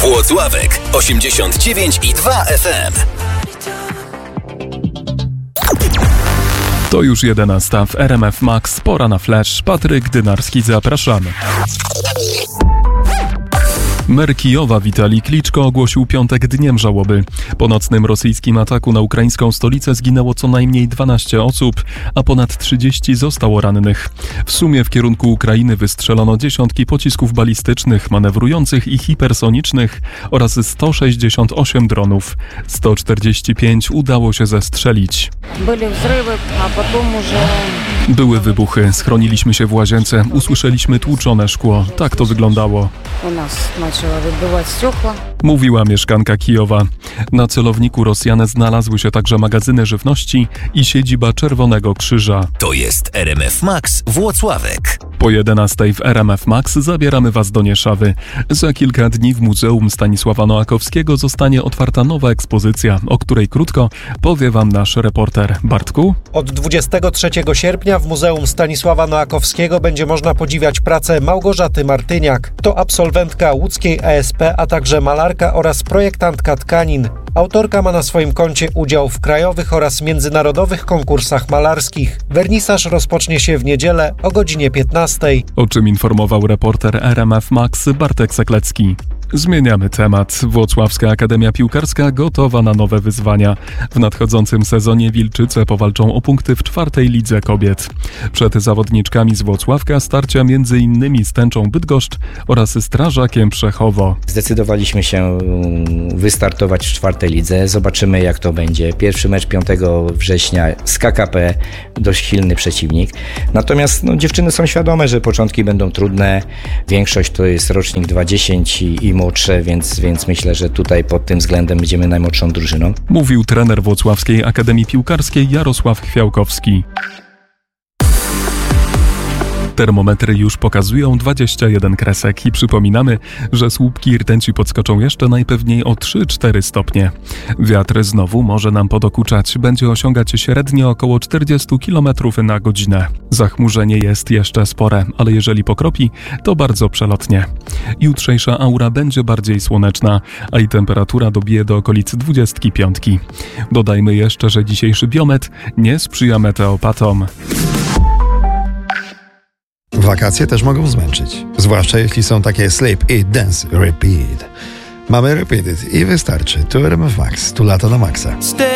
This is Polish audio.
Włocławek 89,2 FM. To już 11 w RMF Max. Pora na flash. Patryk Dynarski, zapraszamy. Mer Kijowa Witalij Kliczko ogłosił piątek dniem żałoby. Po nocnym rosyjskim ataku na ukraińską stolicę zginęło co najmniej 12 osób, a ponad 30 zostało rannych. W sumie w kierunku Ukrainy wystrzelono dziesiątki pocisków balistycznych, manewrujących i hipersonicznych oraz 168 dronów. 145 udało się zestrzelić. Były wybuchy, schroniliśmy się w łazience, usłyszeliśmy tłuczone szkło. Tak to wyglądało. Mówiła mieszkanka Kijowa. Na celowniku Rosjan znalazły się także magazyny żywności i siedziba Czerwonego Krzyża. To jest RMF Max Włocławek. Po 11 w RMF Max zabieramy Was do Nieszawy. Za kilka dni w Muzeum Stanisława Noakowskiego zostanie otwarta nowa ekspozycja, o której krótko powie Wam nasz reporter. Bartku? Od 23 sierpnia w Muzeum Stanisława Noakowskiego będzie można podziwiać pracę Małgorzaty Martyniak. To absolwentka łódzkiej ESP, a także malarka oraz projektantka tkanin. Autorka ma na swoim koncie udział w krajowych oraz międzynarodowych konkursach malarskich. Wernisaż rozpocznie się w niedzielę o godzinie 15. O czym informował reporter RMF Max Bartek Seklecki. Zmieniamy temat. Włocławska Akademia Piłkarska gotowa na nowe wyzwania. W nadchodzącym sezonie Wilczyce powalczą o punkty w 4. lidze kobiet. Przed zawodniczkami z Włocławka starcia m.in. z Tęczą Bydgoszcz oraz Strażakiem Przechowo. Zdecydowaliśmy się wystartować w 4. lidze. Zobaczymy, jak to będzie. Pierwszy mecz 5 września z KKP, dość silny przeciwnik. Natomiast dziewczyny są świadome, że początki będą trudne. Większość to jest rocznik 20 i młodsze, więc myślę, że tutaj pod tym względem będziemy najmłodszą drużyną. Mówił trener Włocławskiej Akademii Piłkarskiej Jarosław Chwiałkowski. Termometry już pokazują 21 kresek i przypominamy, że słupki rtęci podskoczą jeszcze najpewniej o 3-4 stopnie. Wiatr znowu może nam podokuczać, będzie osiągać średnio około 40 km na godzinę. Zachmurzenie jest jeszcze spore, ale jeżeli pokropi, to bardzo przelotnie. Jutrzejsza aura będzie bardziej słoneczna, a i temperatura dobije do okolic 25. Dodajmy jeszcze, że dzisiejszy biometr nie sprzyja meteopatom. Wakacje też mogą zmęczyć, zwłaszcza jeśli są takie sleep, eat, dance, repeat. Mamy Repeat It i wystarczy. Tu RMF Max, tu lato na maksa.